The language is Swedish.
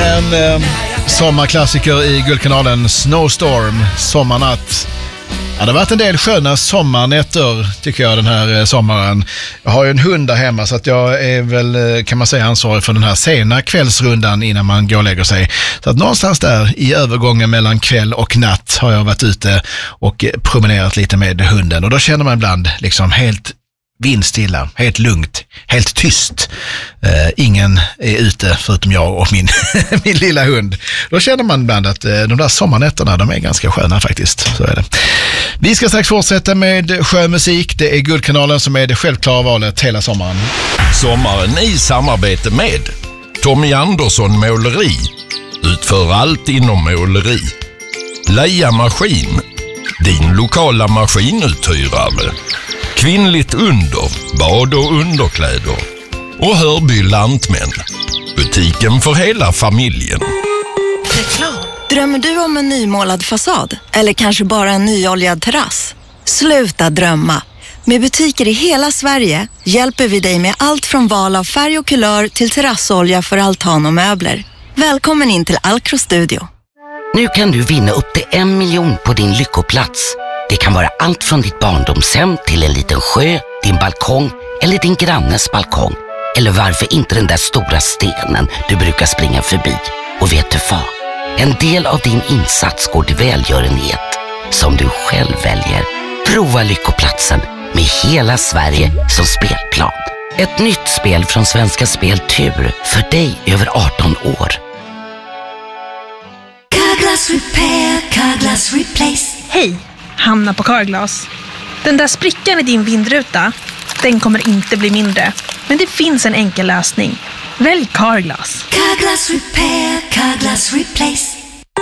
En sommarklassiker i Guldkanalen, Snowstorm, Sommarnatt. Ja, det har varit en del sköna sommarnätter tycker jag den här sommaren. Jag har ju en hund där hemma så att jag är väl, kan man säga, ansvarig för den här sena kvällsrundan innan man går och lägger sig. Så att någonstans där i övergången mellan kväll och natt har jag varit ute och promenerat lite med hunden. Och då känner man ibland liksom helt vindstilla, helt lugnt, helt tyst. Ingen är ute förutom jag och min lilla hund. Då känner man ibland att de där sommarnätterna, de är ganska sköna faktiskt. Så är det. Vi ska strax fortsätta med skön musik. Det är Guldkanalen som är det självklara valet hela sommaren. Sommaren i samarbete med Tommy Andersson Måleri. Utför allt inom måleri. Leia Maskin. Din lokala maskinuthyrare. Kvinnligt under, bad och underkläder. Och Hörby Lantmän. Butiken för hela familjen. Reklam. Drömmer du om en nymålad fasad? Eller kanske bara en nyoljad terrass? Sluta drömma. Med butiker i hela Sverige hjälper vi dig med allt från val av färg och kulör till terrassolja för altan och möbler. Välkommen in till Alcro Studio. Nu kan du vinna upp till 1 miljon på din lyckoplats. Det kan vara allt från ditt barndomshem till en liten sjö, din balkong eller din grannes balkong. Eller varför inte den där stora stenen du brukar springa förbi. Och vet du vad? En del av din insats går till välgörenhet som du själv väljer. Prova lyckoplatsen med hela Sverige som spelplan. Ett nytt spel från Svenska Spel Tur för dig över 18 år. Carglass Repair, Carglass Replace. Hej, Hanna på Carglass. Den där sprickan i din vindruta, den kommer inte bli mindre. Men det finns en enkel lösning. Välj Carglass. Carglass Repair, Carglass Replace.